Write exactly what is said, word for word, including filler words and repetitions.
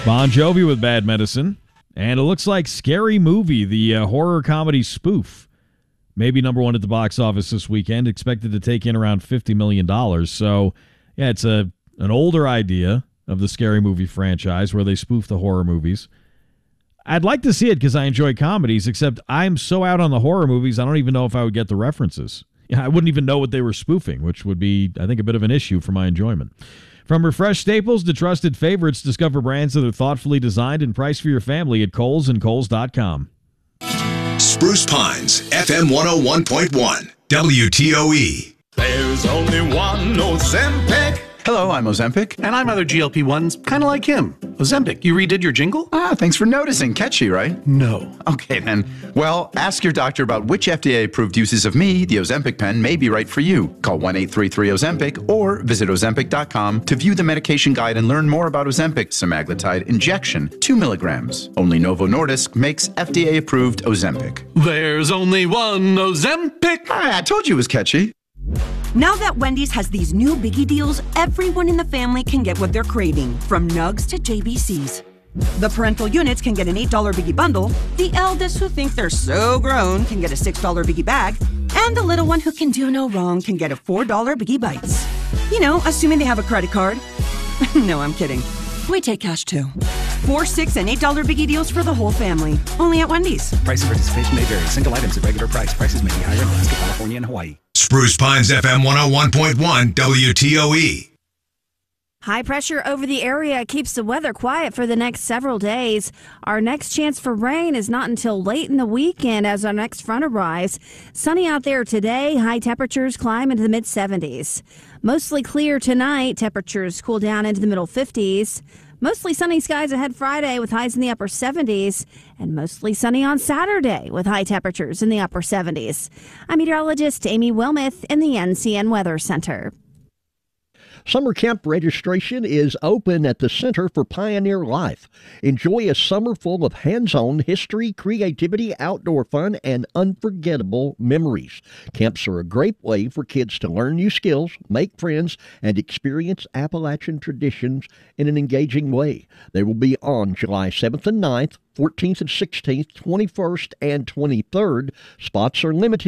Bon Jovi with Bad Medicine. And it looks like Scary Movie, the uh, horror comedy spoof, maybe number one at the box office this weekend, expected to take in around fifty million dollars. So, yeah, it's a an older idea of the Scary Movie franchise where they spoof the horror movies. I'd like to see it because I enjoy comedies, except I'm so out on the horror movies, I don't even know if I would get the references. Yeah, I wouldn't even know what they were spoofing, which would be, I think, a bit of an issue for my enjoyment. From refreshed staples to trusted favorites, discover brands that are thoughtfully designed and priced for your family at Kohl's and Kohl's dot com. Spruce Pines, F M one oh one point one, W T O E. There's only one Ozempic. Hello, I'm Ozempic. And I'm other G L P ones, kind of like him. Ozempic, you redid your jingle? Ah, thanks for noticing. Catchy, right? No. Okay, then. Well, ask your doctor about which F D A-approved uses of me, the Ozempic pen, may be right for you. Call one eight three three Ozempic or visit Ozempic dot com to view the medication guide and learn more about Ozempic semaglutide injection, two milligrams. Only Novo Nordisk makes F D A-approved Ozempic. There's only one Ozempic. Ah, I told you it was catchy. Now that Wendy's has these new biggie deals, everyone in the family can get what they're craving, from nugs to J B Cs. The parental units can get an eight dollar biggie bundle, the eldest who think they're so grown can get a six dollar biggie bag, and the little one who can do no wrong can get a four dollar biggie bites. You know, assuming they have a credit card. No, I'm kidding. We take cash too. Four, six, and eight dollar biggie deals for the whole family. Only at Wendy's. Price and participation may vary. Single items at regular price. Prices may be higher in Alaska, California, and Hawaii. Spruce Pines, F M one oh one point one, W T O E. High pressure over the area keeps the weather quiet for the next several days. Our next chance for rain is not until late in the weekend as our next front arrives. Sunny out there today. High temperatures climb into the mid seventies. Mostly clear tonight. Temperatures cool down into the middle fifties. Mostly sunny skies ahead Friday with highs in the upper seventies, and mostly sunny on Saturday with high temperatures in the upper seventies. I'm meteorologist Amy Wilmoth in the N C N Weather Center. Summer camp registration is open at the Center for Pioneer Life. Enjoy a summer full of hands-on history, creativity, outdoor fun, and unforgettable memories. Camps are a great way for kids to learn new skills, make friends, and experience Appalachian traditions in an engaging way. They will be on July seventh and ninth, fourteenth and sixteenth, twenty-first and twenty-third. Spots are limited.